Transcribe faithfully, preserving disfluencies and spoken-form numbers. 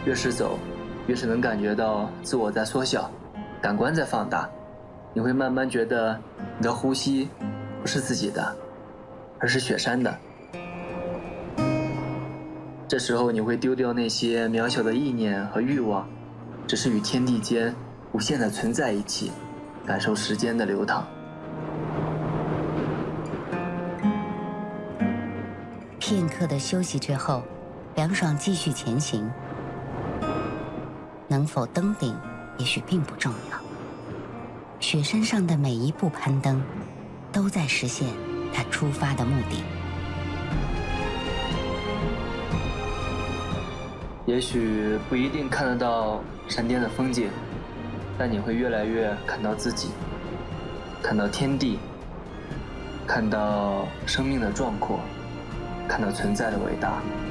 越是走，越是能感觉到自我在缩小，感官在放大。你会慢慢觉得你的呼吸不是自己的，而是雪山的。这时候你会丢掉那些渺小的意念和欲望，只是与天地间无限的存在一起，感受时间的流淌。 片刻的休息之后，凉爽继续前行。能否登顶也许并不重要，雪山上的每一步攀登都在实现他出发的目的。 也许不一定看得到山巅的风景，但你会越来越看到自己，看到天地，看到生命的壮阔，看到存在的伟大。